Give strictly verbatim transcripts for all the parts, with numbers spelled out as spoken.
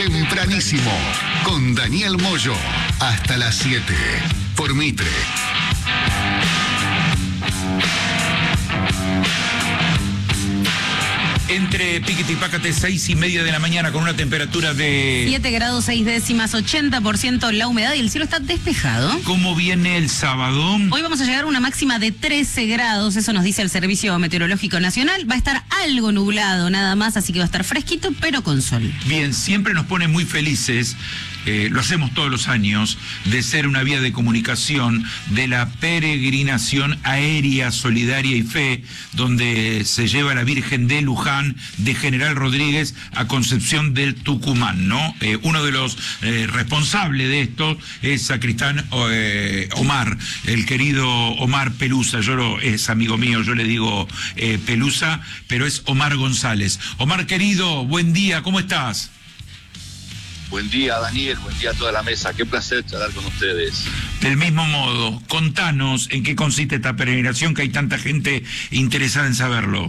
Tempranísimo, con Daniel Moyo, hasta las siete, por Mitre. Entre Piquete y Pácate, seis y media de la mañana, con una temperatura de siete grados seis décimas, ochenta por ciento la humedad y el cielo está despejado. ¿Cómo viene el sábado? Hoy vamos a llegar a una máxima de trece grados, eso nos dice el Servicio Meteorológico Nacional. Va a estar algo nublado nada más, así que va a estar fresquito, pero con sol. Bien, siempre nos pone muy felices, eh, lo hacemos todos los años, de ser una vía de comunicación de la peregrinación aérea, solidaria y fe, donde se lleva la Virgen de Luján, de General Rodríguez a Concepción del Tucumán, ¿no? Eh, uno de los eh, responsables de esto es Sacristán eh, Omar, el querido Omar Pelusa. Yo lo, es amigo mío, yo le digo eh, Pelusa, pero es Omar González. Omar, querido, buen día, ¿cómo estás? Buen día, Daniel, buen día a toda la mesa. Qué placer charlar con ustedes. Del mismo modo, contanos en qué consiste esta peregrinación, que hay tanta gente interesada en saberlo.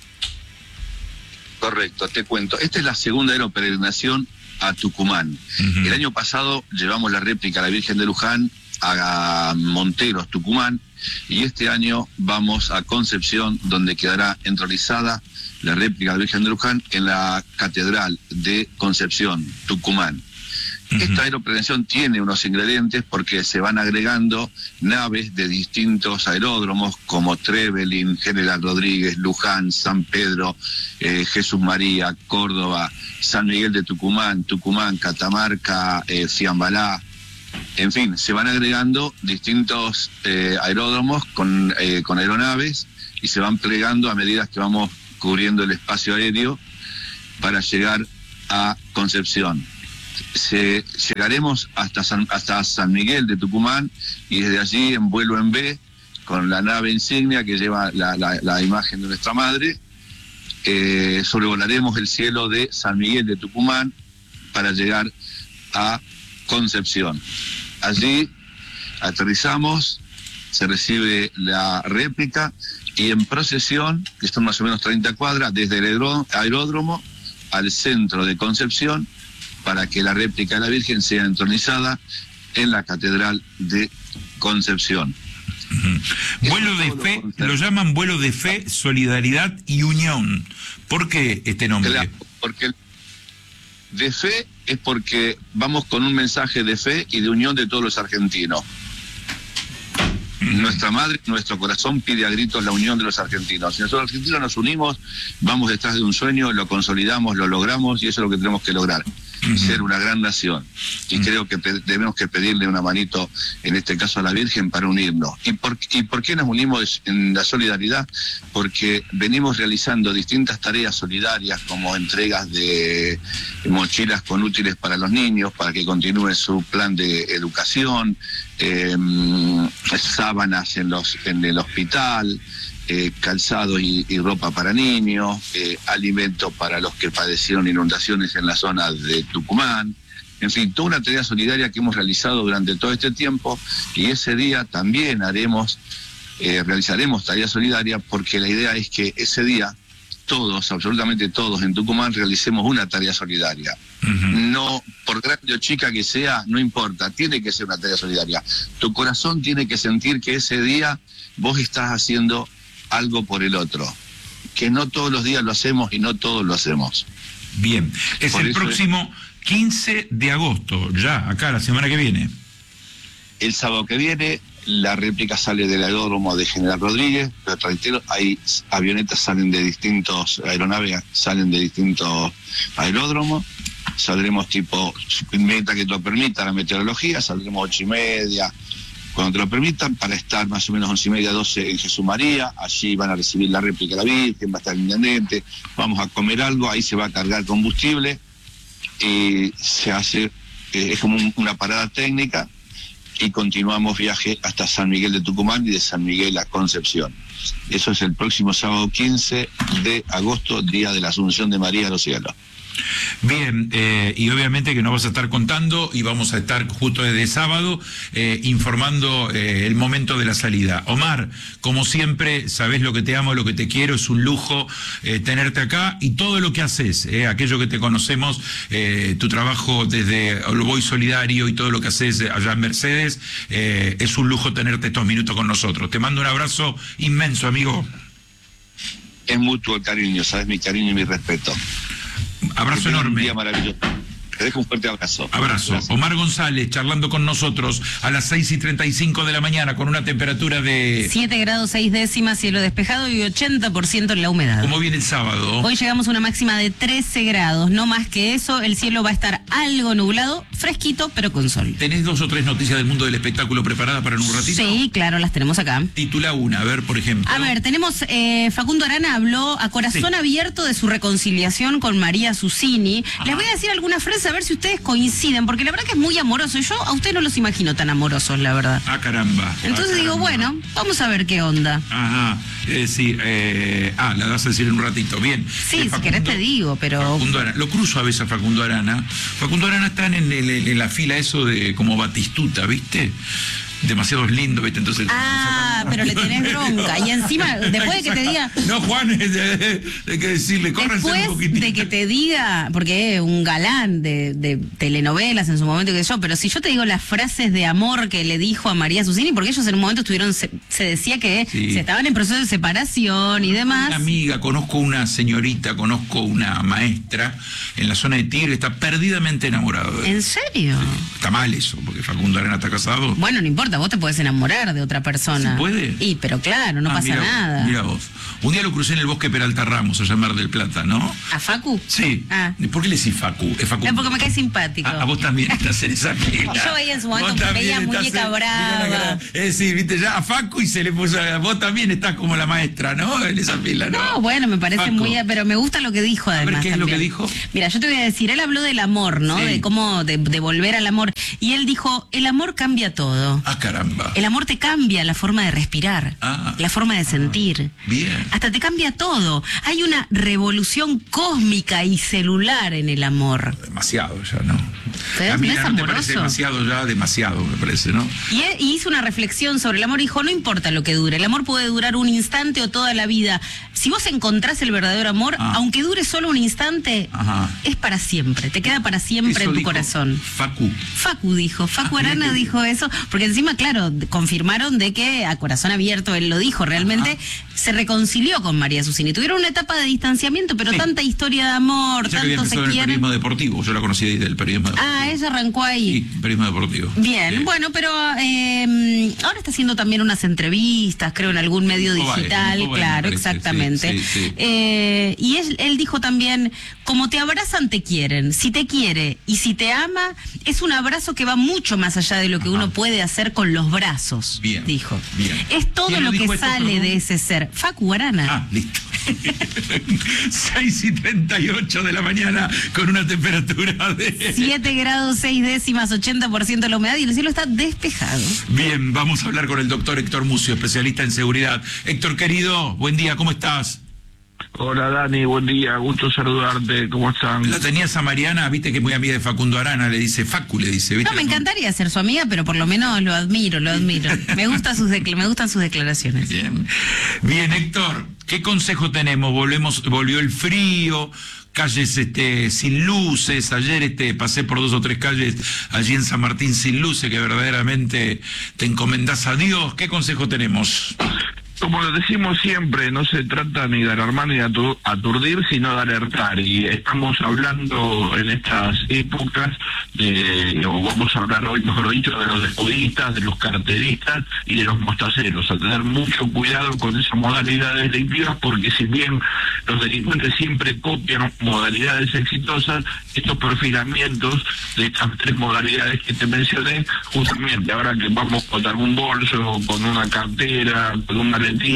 Correcto, te cuento. Esta es la segunda peregrinación a Tucumán. Uh-huh. El año pasado llevamos la réplica a la Virgen de Luján a Monteros, Tucumán, y este año vamos a Concepción, donde quedará entronizada la réplica de la Virgen de Luján en la Catedral de Concepción, Tucumán. Uh-huh. Esta aeroperegrinación tiene unos ingredientes porque se van agregando naves de distintos aeródromos como Trevelin, General Rodríguez, Luján, San Pedro, eh, Jesús María, Córdoba, San Miguel de Tucumán, Tucumán, Catamarca, eh, Fiambalá. En fin, se van agregando distintos eh, aeródromos con, eh, con aeronaves y se van plegando a medida que vamos cubriendo el espacio aéreo para llegar a Concepción. Se, llegaremos hasta San, hasta San Miguel de Tucumán y desde allí en vuelo en B, con la nave insignia que lleva la, la, la imagen de nuestra madre, eh, sobrevolaremos el cielo de San Miguel de Tucumán para llegar a Concepción. Allí aterrizamos, se recibe la réplica y en procesión, que son más o menos treinta cuadras, desde el aeródromo al centro de Concepción, para que la réplica de la Virgen sea entronizada en la Catedral de Concepción. Uh-huh. Vuelo de fe, lo llaman vuelo de fe, solidaridad y unión. ¿Por qué este nombre? Claro, porque de fe es porque vamos con un mensaje de fe y de unión de todos los argentinos. Nuestra madre, nuestro corazón pide a gritos la unión de los argentinos. Si nosotros los argentinos nos unimos, vamos detrás de un sueño, lo consolidamos, lo logramos y eso es lo que tenemos que lograr. Uh-huh. Ser una gran nación. Y uh-huh. creo que pe- debemos que pedirle una manito, en este caso a la Virgen, para unirnos. ¿Y por, y por qué nos unimos en la solidaridad? Porque venimos realizando distintas tareas solidarias, como entregas de mochilas con útiles para los niños, para que continúe su plan de educación, eh, sábanas en, los, en el hospital, Eh, calzado y, y ropa para niños, eh, alimento para los que padecieron inundaciones en la zona de Tucumán, en fin, toda una tarea solidaria que hemos realizado durante todo este tiempo y ese día también haremos, eh, realizaremos tarea solidaria porque la idea es que ese día todos, absolutamente todos en Tucumán realicemos una tarea solidaria. Uh-huh. No, por grande o chica que sea, no importa, tiene que ser una tarea solidaria. Tu corazón tiene que sentir que ese día vos estás haciendo algo por el otro, que no todos los días lo hacemos y no todos lo hacemos. Bien, es por el próximo es... quince de agosto, ya, acá, la semana que viene. El sábado que viene, la réplica sale del aeródromo de General Rodríguez, pero reitero, hay avionetas, salen de distintos, aeronaves salen de distintos aeródromos, saldremos tipo, meta que te lo permita la meteorología, saldremos ocho y media, cuando te lo permitan, para estar más o menos once y media, doce en Jesús María. Allí van a recibir la réplica de la Virgen, va a estar el intendente, vamos a comer algo, ahí se va a cargar combustible y se hace, eh, es como un, una parada técnica y continuamos viaje hasta San Miguel de Tucumán y de San Miguel a Concepción. Eso es el próximo sábado quince de agosto, día de la Asunción de María a los cielos. Bien, eh, y obviamente que nos vas a estar contando y vamos a estar justo desde sábado eh, informando eh, el momento de la salida. Omar, como siempre, sabés lo que te amo, lo que te quiero, es un lujo eh, tenerte acá y todo lo que haces, eh, aquello que te conocemos, eh, tu trabajo desde All Boys Solidario y todo lo que haces allá en Mercedes, eh, es un lujo tenerte estos minutos con nosotros. Te mando un abrazo inmenso, amigo. Es mutuo el cariño, sabes mi cariño y mi respeto. Abrazo enorme. Un día maravilloso. Te dejo un fuerte abrazo. Abrazo. Gracias. Omar González charlando con nosotros a las seis y treinta y cinco de la mañana con una temperatura de... siete grados seis décimas, cielo despejado y ochenta por ciento en la humedad. ¿Cómo viene el sábado? Hoy llegamos a una máxima de trece grados, no más que eso. El cielo va a estar algo nublado, fresquito, pero con sol. ¿Tenés dos o tres noticias del mundo del espectáculo preparadas para en un ratito? Sí, claro, las tenemos acá. Titula una, a ver, por ejemplo. A ver, tenemos, eh, Facundo Arana habló a corazón Sí. abierto de su reconciliación con María Susini. Ajá. Les voy a decir algunas frases a ver si ustedes coinciden, porque la verdad que es muy amoroso. Y yo a ustedes no los imagino tan amorosos, la verdad. Ah, caramba. Entonces Ah, digo, caramba. bueno, vamos a ver qué onda. Ajá, es decir, eh, ah, la vas a decir en un ratito, bien. Sí, Eh, si Facundo- querés te digo, pero... Facundo Arana, lo cruzo a veces a Facundo Arana. Facundo Arana está en, el- en la fila eso de como Batistuta, ¿viste? Demasiado lindo, ¿viste? Entonces... Ah, pero le tenés bronca. Y encima, después de que te diga... No, Juan, hay que decirle, córrense un Después poquitito. de que te diga, porque es un galán de, de telenovelas en su momento, que yo, pero si yo te digo las frases de amor que le dijo a María Susini, porque ellos en un momento estuvieron, se, se decía que Sí. se estaban en proceso de separación y demás. Una amiga, conozco una señorita, conozco una maestra en la zona de Tigre, está perdidamente enamorado de él. ¿En serio? Está mal eso, porque Facundo Arana está casado. Bueno, no importa, vos te podés enamorar de otra persona. ¿Se puede? Y, pero claro, no Ah, pasa mira vos, nada. Mira vos. Un día lo crucé en el bosque Peralta Ramos, allá en Mar del Plata, ¿no? ¿A Facu? Sí. Ah. ¿Por qué le decís Facu? Es Facu. Es porque me cae simpático. Ah, a vos también estás en esa fila. Yo veía en su momento, Vos también veía estás Muñeca en- Brava. Mira la cara. Es decir, viste, ya a Facu y se le puso a... Vos también estás como la maestra, ¿no? En esa fila, ¿no? No, bueno, me parece Facu. muy... Pero me gusta lo que dijo, ver, además. ¿qué es lo también. que dijo? Mira, yo te voy a decir, él habló del amor, ¿no? Sí. De cómo, de, de volver al amor. Y él dijo, el amor cambia todo. Ah, caramba. El amor te cambia la forma de respirar, Ah. la forma de sentir. Bien. Hasta te cambia todo. Hay una revolución cósmica y celular en el amor. Demasiado ya, ¿no? ¿Pero A mí no es no te amoroso? parece demasiado ya, demasiado me parece, ¿no? Y, él- y hizo una reflexión sobre el amor y dijo, no importa lo que dure, el amor puede durar un instante o toda la vida. Si vos encontrás el verdadero amor, Ah. aunque dure solo un instante, Ajá. es para siempre, te queda para siempre Eso en tu dijo corazón. Facu. Facu dijo, Facu Ah, mira Arana qué bien. dijo eso, porque encima, claro, d- confirmaron de que a corazón abierto, él lo dijo, realmente se reconcilió con María Susini. Tuvieron una etapa de distanciamiento, pero Sí. tanta historia de amor, Ella que había tanto se empezado en el quieren. periodismo deportivo, yo la conocí desde el periodismo deportivo. Ah, ella arrancó ahí. Sí, periodismo deportivo. Bien, Sí. bueno, pero eh, ahora está haciendo también unas entrevistas, creo, en algún medio Infobae, digital, Infobae, me claro, parece, exactamente. sí, sí, sí. Eh, y él, él dijo también, como te abrazan, te quieren. Si te quiere y si te ama, es un abrazo que va mucho más allá de lo que Ajá. uno puede hacer con los brazos, Bien, dijo. bien. Es todo ¿Quién lo lo que dijo esto, sale perdón? de ese ser. Facu Arana. Ah, listo. seis y treinta y ocho de la mañana con una temperatura de... siete grados seis décimas, ochenta por ciento de la humedad y el cielo está despejado. Bien, vamos a hablar con el doctor Héctor Mucio, especialista en seguridad. Héctor, querido, buen día, ¿cómo estás? Hola Dani, buen día, gusto saludarte, ¿cómo están? La tenías a Mariana, viste que es muy amiga de Facundo Arana, le dice Facu, le dice, ¿viste? No, me encantaría ser su amiga, pero por lo menos lo admiro, lo admiro. Me gusta sus decla- me gustan sus declaraciones. Bien, bien, Héctor, ¿qué consejo tenemos? Volvemos, volvió el frío, calles este sin luces. Ayer este pasé por dos o tres calles allí en San Martín sin luces, que verdaderamente te encomendás a Dios. ¿Qué consejo tenemos? Como lo decimos siempre, no se trata ni de alarmar ni de atu- aturdir, sino de alertar. Y estamos hablando en estas épocas, de, o vamos a hablar hoy, mejor dicho, de los descudistas, de los carteristas y de los mostaceros. A tener mucho cuidado con esas modalidades delictivas, porque si bien los delincuentes siempre copian modalidades exitosas, estos perfilamientos de estas tres modalidades que te mencioné, justamente ahora que vamos con algún bolso, con una cartera, con un maletín,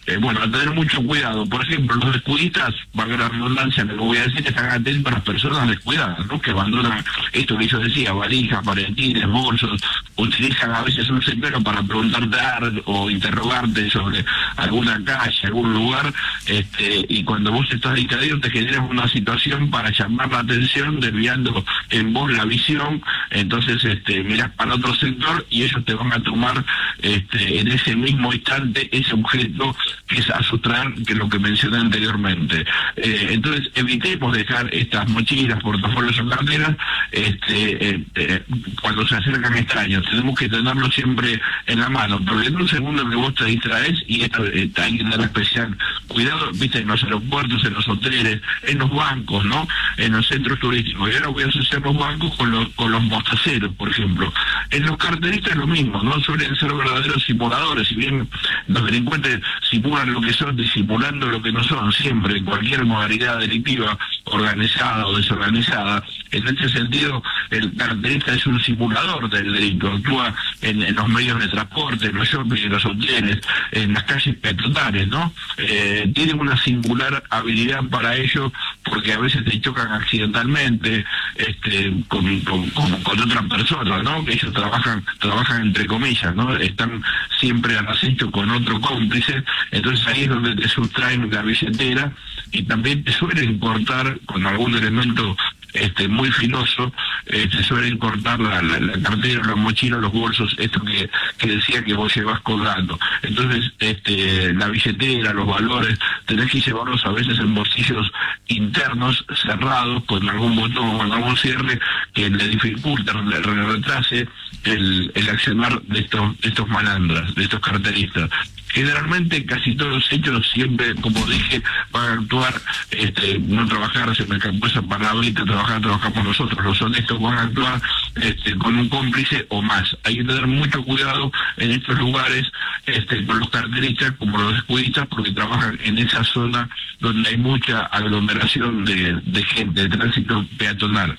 eh, bueno, a tener mucho cuidado. Por ejemplo, los descuidistas, valga la redundancia, lo que voy a decir, están atentos a las personas descuidadas, ¿no? Que abandonan esto que yo decía, valijas, paletines, bolsos, utilizan a veces un señuelo para preguntarte o interrogarte sobre alguna calle, algún lugar, este, y cuando vos estás distraído te generas una situación para llamar la atención, desviando en vos la visión, entonces este, mirás para otro sector y ellos te van a tomar este, en ese mismo instante ese objeto que es a sustraer, que es lo que mencioné anteriormente. Eh, entonces evitemos dejar estas mochilas, portafolios o carteras este, eh, eh, cuando se acercan extraños. Tenemos que tenerlo siempre en la mano, porque en un segundo que vos te distraes, y esto eh, hay que tener especial cuidado, viste, en los aeropuertos, en los hoteles, en los bancos, ¿no? En los centros turísticos. Y ahora voy a asociar los bancos con los, con los mostaceros, por ejemplo. En los carteristas lo mismo, ¿no? Suelen ser verdaderos simuladores, si bien los delincuentes simulan lo que son, disimulando lo que no son, siempre, en cualquier modalidad delictiva, organizada o desorganizada. En ese sentido, el carterista es un simulador del delito, actúa en, en los medios de transporte, en los shopping, en los hoteles, en las calles peatonales, ¿no? Eh, tienen una singular habilidad para ello, porque a veces te chocan accidentalmente este, con, con, con, con otra persona, ¿no? Que ellos trabajan, trabajan entre comillas, ¿no? Están siempre al acecho con otro cómplice, entonces ahí es donde te sustraen la billetera y también te suelen cortar con algún elemento este muy filoso, este, suelen cortar la, la, la cartera, la mochila, los bolsos, esto que, que decía que vos llevas colgando. Entonces, este, la billetera, los valores, tenés que llevarlos a veces en bolsillos internos, cerrados, con algún botón o con algún cierre que le dificulte, le, le retrase el, el accionar de estos, de estos malandras, de estos carteristas. Generalmente casi todos los hechos siempre, como dije, van a actuar, este, no trabajar, se me escapó esa palabrita, trabajar, trabajamos nosotros, los honestos van a actuar este, con un cómplice o más. Hay que tener mucho cuidado en estos lugares, este, con los carteristas como los descuidistas, porque trabajan en esa zona donde hay mucha aglomeración de, de gente, de tránsito peatonal.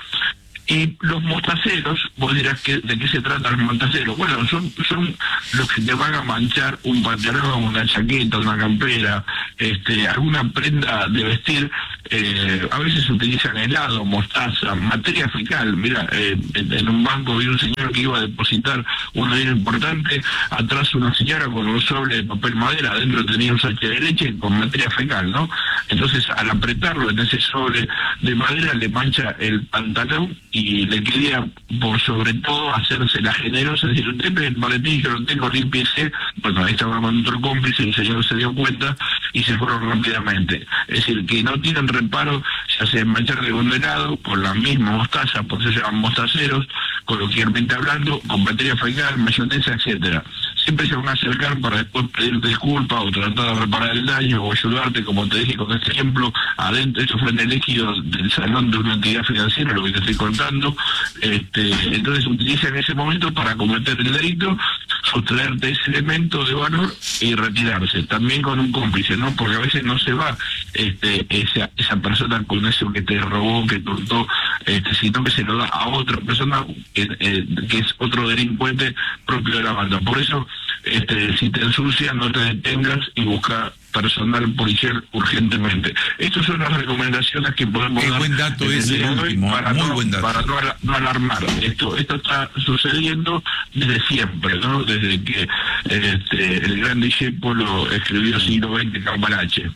Y los mostaceros, vos dirás que, de qué se trata los mostaceros. Bueno, son, son los que te van a manchar un pantalón, una chaqueta, una campera, este, alguna prenda de vestir. Eh, a veces se utilizan helado, mostaza, materia fecal. Mira, eh, en, en un banco vi un señor que iba a depositar un dinero importante, atrás una señora con un sobre de papel madera, adentro tenía un sachet de leche con materia fecal, ¿no? Entonces, al apretarlo en ese sobre de madera, le mancha el pantalón y le quería, por sobre todo, hacerse la generosa, decir, usted el maletín, yo lo tengo, limpiese. Bueno, ahí estaba con otro cómplice, el señor se dio cuenta y se fueron rápidamente. Es decir, que no tienen reparo, ya sea en manchar de condenado, con la misma mostaza, por eso se llaman mostaceros, coloquialmente hablando, con materia fecal, mayonesa, etcétera. Siempre se van a acercar para después pedirte disculpas o tratar de reparar el daño o ayudarte, como te dije con este ejemplo, adentro, eso fue en el líquido del salón de una entidad financiera, lo que te estoy contando. Este, entonces utilizan ese momento para cometer el delito, sustraerte ese elemento de valor y retirarse, también con un cómplice, ¿no? Porque a veces no se va este, esa, esa persona con eso que te robó, que tortó, este, sino que se lo da a otra persona que, eh, que es otro delincuente propio de la banda. Por eso, este, si te ensucian, no te detengas y busca personal policial urgentemente. Estas son las recomendaciones que podemos Qué dar. Buen dato ese, el último, para muy no, buen dato. Para no, no alarmar. Esto, esto está sucediendo desde siempre, ¿no? Desde que este, el gran discípulo escribió siglo veinte Cambalache.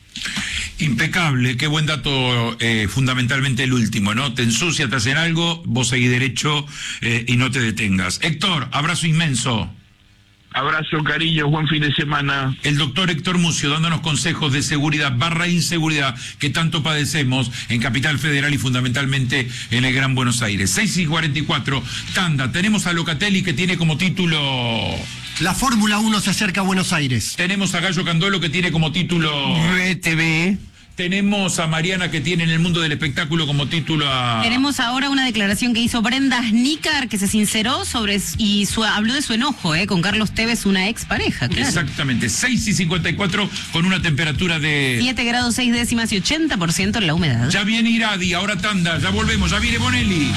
Impecable, qué buen dato, eh, fundamentalmente el último, ¿no? Te ensucia, te hacen algo, vos seguís derecho eh, y no te detengas. Héctor, abrazo inmenso. Abrazo, cariño, buen fin de semana. El doctor Héctor Mucio dándonos consejos de seguridad barra inseguridad que tanto padecemos en Capital Federal y fundamentalmente en el Gran Buenos Aires. seis y cuarenta y cuatro, tanda. Tenemos a Locatelli que tiene como título... La Fórmula uno se acerca a Buenos Aires. Tenemos a Gallo Candolo que tiene como título... R T V. Tenemos a Mariana que tiene en el mundo del espectáculo como título a... Tenemos ahora una declaración que hizo Brenda Snícar, que se sinceró sobre y su, habló de su enojo eh, con Carlos Tevez, una expareja, claro. Exactamente, seis y cincuenta y cuatro con una temperatura de... siete grados seis décimas y ochenta por ciento en la humedad. Ya viene Iradi, ahora tanda, ya volvemos, ya viene Bonelli.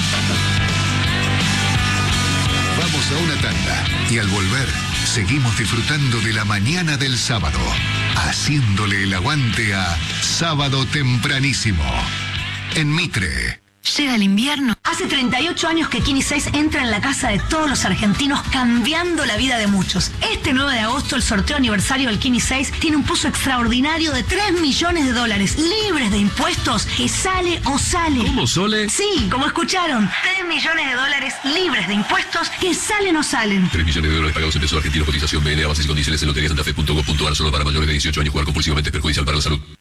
Vamos a una tanda y al volver seguimos disfrutando de la mañana del sábado. haciéndole el aguante a Sábado Tempranísimo. En Mitre. Llega el invierno. Hace treinta y ocho años que Kini seis entra en la casa de todos los argentinos, cambiando la vida de muchos. Este nueve de agosto, el sorteo aniversario del Kini seis tiene un puzo extraordinario de tres millones de dólares, libres de impuestos, que sale o sale. ¿Cómo, Sole? Sí, como escucharon, tres millones de dólares libres de impuestos, que salen o salen. tres millones de dólares pagados en pesos argentinos, cotización B N A, bases y condiciones en lotería santa fe punto gov punto ar, solo para mayores de dieciocho años. Jugar compulsivamente es perjudicial para la salud.